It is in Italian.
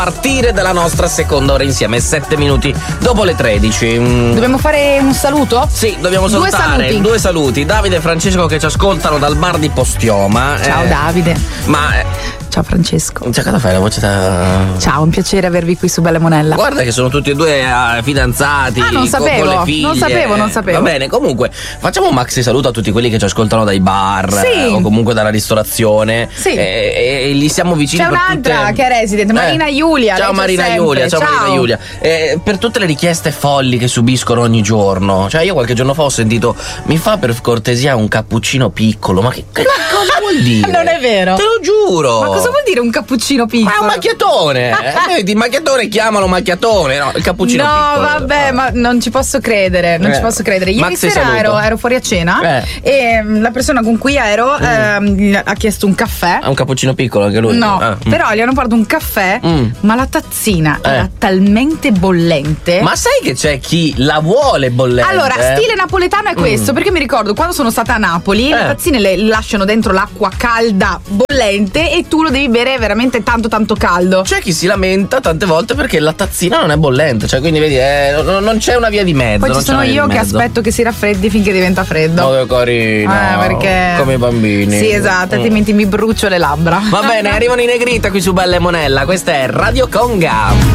partire dalla nostra seconda ora insieme, 7 minuti dopo le 13. Dobbiamo fare un saluto? Sì, dobbiamo salutare due saluti. Davide e Francesco che ci ascoltano dal bar di Postioma. Ciao Davide. Ciao Francesco. Cioè, cosa fai? La voce Ciao, un piacere avervi qui su Bella Monella. Guarda che sono tutti e due fidanzati. Non sapevo, con le figlie. non sapevo. Va bene, comunque facciamo un maxi saluto a tutti quelli che ci ascoltano dai bar o comunque dalla ristorazione. Sì. E gli siamo vicini. C'è per un'altra tutte... che è resident, Marina Giulia. Ciao Marina Giulia, Marina Giulia. Per tutte le richieste folli che subiscono ogni giorno. Cioè, io qualche giorno fa ho sentito: mi fa per cortesia un cappuccino piccolo. Ma che cosa vuol dire? Non è vero. Te lo giuro. Ma cosa vuol dire un cappuccino piccolo? Ma è un macchiatone. Di macchiatone chiamano macchiatone. No, il cappuccino piccolo. No, vabbè, ma non ci posso credere. Ieri sera ero fuori a cena e la persona con cui ero ha chiesto un caffè. Ha un cappuccino piccolo anche lui? No, però gli hanno portato un caffè, ma la tazzina era talmente bollente. Ma sai che c'è chi la vuole bollente? Allora, stile napoletano è questo, perché mi ricordo quando sono stata a Napoli, le tazzine le lasciano dentro l'acqua calda bollente e tu lo devi bere veramente tanto caldo. C'è chi si lamenta tante volte perché la tazzina non è bollente, cioè quindi vedi non c'è una via di mezzo. Poi ci sono io che aspetto che si raffreddi finché diventa freddo. Oh, che carino. Perché come i bambini. Sì, esatto, altrimenti mi brucio le labbra. Va bene, arrivano i Negrita qui su Bella e Monella. Questa è Radio Conga.